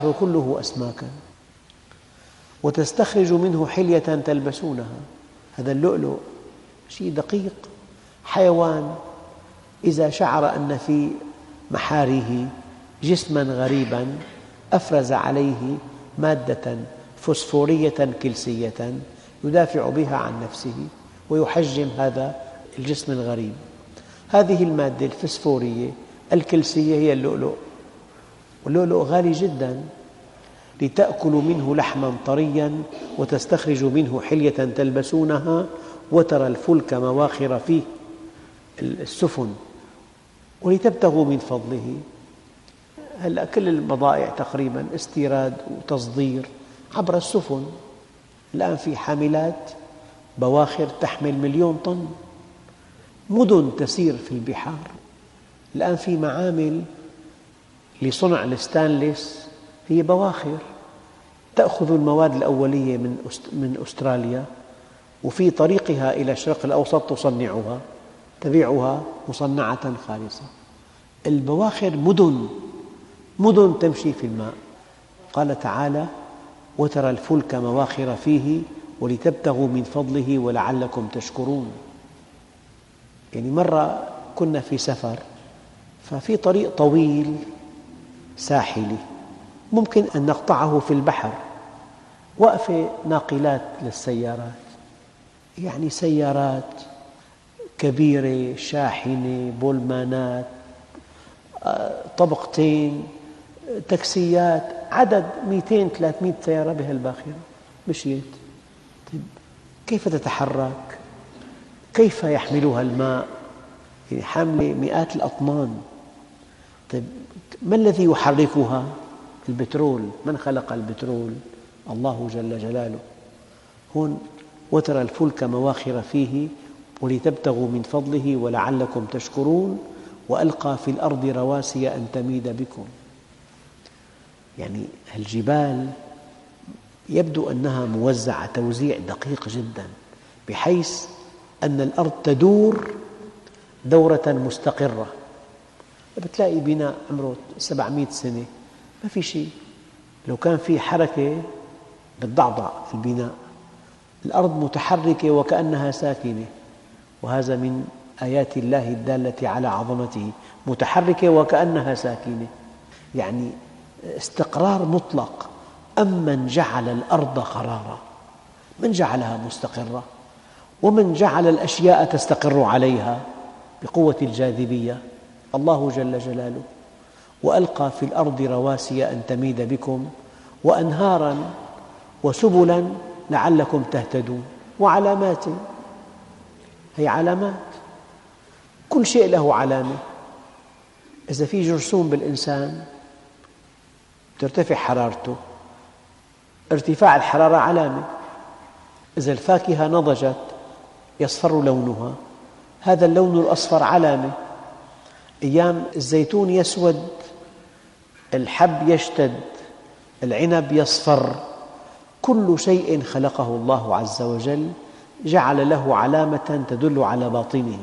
كله أسماكا، وتستخرج منه حلية تلبسونها. هذا اللؤلؤ شيء دقيق، حيوان إذا شعر أن في محاره جسما غريبا أفرز عليه مادة فسفورية كلسية يدافع بها عن نفسه ويحجم هذا الجسم الغريب. هذه المادة الفسفورية الكلسية هي اللؤلؤ، واللؤلؤ غالي جدا. لتأكلوا منه لحما طريا وتستخرجوا منه حلية تلبسونها وترى الفلك مواخر فيه، السفن، ولتبتغوا من فضله. هلأ كل البضائع تقريبا استيراد وتصدير عبر السفن. الآن في حاملات بواخر تحمل 1,000,000 طن، مدن تسير في البحار. الآن في معامل لصنع الستانلس هي بواخر تأخذ المواد الأولية من أستراليا، وفي طريقها إلى الشرق الأوسط تصنعها، تبيعها مصنعة خالصة. البواخر مدن تمشي في الماء. قال تعالى: وترى الفلك مواخر فيه ولتبتغوا من فضله ولعلكم تشكرون. يعني مرة كنا في سفر، ففي طريق طويل ساحلي ممكن أن نقطعه في البحر، وقفة ناقلات للسيارات، يعني سيارات كبيرة شاحنة، بولمانات، طبقتين، تاكسيات، عدد 200-300 سيارة بهالباخرة مشيت. كيف تتحرك؟ كيف يحملها الماء؟ يعني حاملة مئات الأطنان. ما الذي يحركها؟ البترول. من خلق البترول؟ الله جل جلاله. هون وترى الفلك مواخر فيه ولتبتغوا من فضله ولعلكم تشكرون وألقى في الأرض رواسي أن تميد بكم. يعني الجبال يبدو أنها موزعة توزيع دقيق جدا، بحيث أن الأرض تدور دورة مستقرة. بتلاقي بناء عمره 700 سنة ما في شيء، لو كان في حركة بتضعضع البناء. الأرض متحركة وكأنها ساكنة، وهذا من آيات الله الدالة على عظمته، متحركة وكأنها ساكنة، يعني استقرار مطلق. أمن جعل الأرض قرارا، من جعلها مستقرة، ومن جعل الأشياء تستقر عليها بقوة الجاذبية؟ الله جل جلاله. وألقى في الأرض رواسي أن تميد بكم وأنهارا وسبلا لعلكم تهتدون وعلامات. هي علامات، كل شيء له علامة. إذا في جرثوم بالإنسان ترتفع حرارته، ارتفاع الحرارة علامة. إذا الفاكهة نضجت يصفر لونها، هذا اللون الأصفر علامة. أيام الزيتون يسود، الحب يشتد، العنب يصفر. كل شيء خلقه الله عز وجل جعل له علامة تدل على باطنه.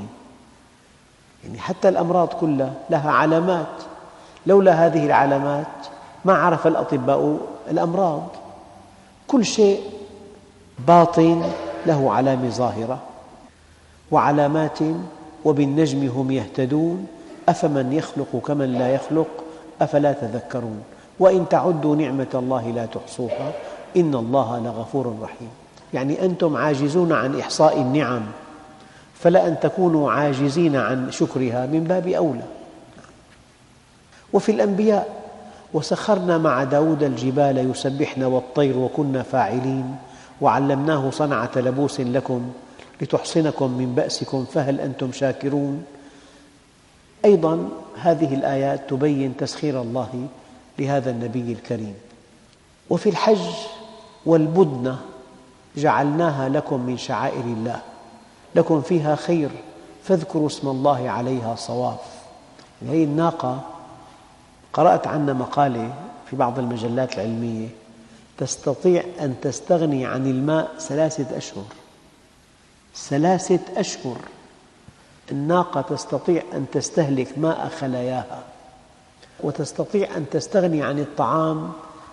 يعني حتى الأمراض كلها لها علامات، لولا هذه العلامات ما عرف الأطباء الأمراض. كل شيء باطن له علامة ظاهرة. وعلامات وبالنجم هم يهتدون أفمن يخلق كمن لا يخلق أفلا تذكرون وإن تعدوا نعمة الله لا تحصوها إن الله لغفور رحيم. يعني أنتم عاجزون عن إحصاء النعم، فلا أن تكونوا عاجزين عن شكرها من باب أولى. وفي الأنبياء: وسخرنا مع داود الجبال يسبحن والطير وكنا فاعلين وعلمناه صنعة لبوس لكم لتحصنكم من بأسكم فهل أنتم شاكرون. أيضا هذه الآيات تبين تسخير الله لهذا النبي الكريم. وفي الحج: والبدنة جعلناها لكم من شعائر الله لكم فيها خير فاذكروا اسم الله عليها صواف. هذه الناقة قرأت عنها مقالة في بعض المجلات العلمية، تستطيع أن تستغني عن الماء 3 أشهر. 3 أشهر الناقة تستطيع أن تستهلك ماء خلاياها، وتستطيع أن تستغني عن الطعام